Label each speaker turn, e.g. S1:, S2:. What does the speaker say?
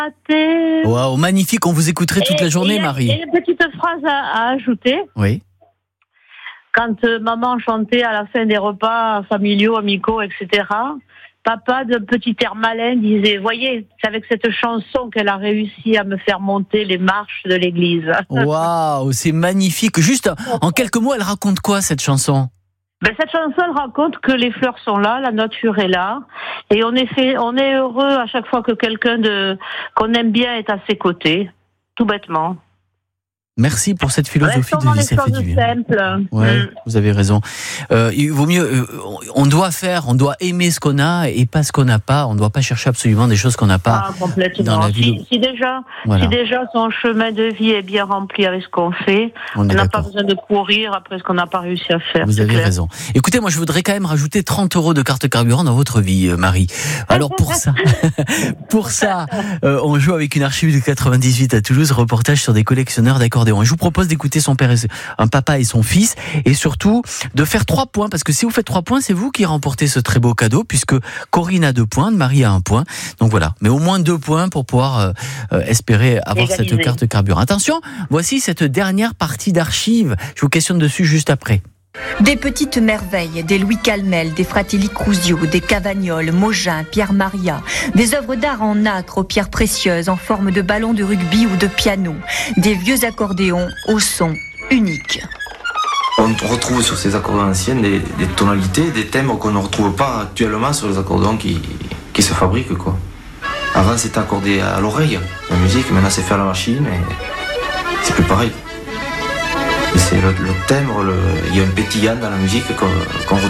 S1: Waouh, magnifique, on vous écouterait toute la journée, Marie.
S2: Et une petite phrase à ajouter.
S1: Oui.
S2: Quand maman chantait à la fin des repas familiaux, amicaux, etc., papa, de petit air malin, disait, voyez, c'est avec cette chanson qu'elle a réussi à me faire monter les marches de l'église.
S1: Waouh, c'est magnifique. Juste, en quelques mots, elle raconte quoi, cette chanson ?
S2: Cette chanson, elle raconte que les fleurs sont là, la nature est là, et on est heureux à chaque fois que quelqu'un qu'on aime bien est à ses côtés, tout bêtement.
S1: Merci pour cette philosophie de vie, ça fait du bien. Ouais, vous avez raison. Il vaut mieux, on doit aimer ce qu'on a et pas ce qu'on n'a pas. On ne doit pas chercher absolument des choses qu'on n'a pas dans la vie.
S2: Si déjà son chemin de vie est bien rempli avec ce qu'on fait, on n'a pas besoin de courir après ce qu'on n'a pas réussi à faire.
S1: Vous avez raison. Écoutez, moi je voudrais quand même rajouter 30 € de carte carburant dans votre vie, Marie. Alors pour ça, on joue avec une archive de 98 à Toulouse, reportage sur des collectionneurs d'accordéons. Je vous propose d'écouter un papa et son fils, et surtout de faire 3 points, parce que si vous faites 3 points, c'est vous qui remportez ce très beau cadeau, puisque Corinne a 2 points, Marie a 1 point. Donc voilà, mais au moins 2 points pour pouvoir espérer avoir cette carte carburant. Attention, voici cette dernière partie d'archives. Je vous questionne dessus juste après.
S3: Des petites merveilles, des Louis Calmel, des Fratelli Crusio, des Cavagnol, Mogin, Pierre Maria, des œuvres d'art en nacre aux pierres précieuses en forme de ballons de rugby ou de piano, des vieux accordéons au son unique.
S4: On retrouve sur ces accordéons anciens des tonalités, des thèmes qu'on ne retrouve pas actuellement sur les accordéons qui se fabriquent, quoi. Avant c'était accordé à l'oreille, la musique, maintenant c'est fait à la machine et c'est plus pareil. C'est le thème, il y a un pétillant dans la musique qu'on retrouve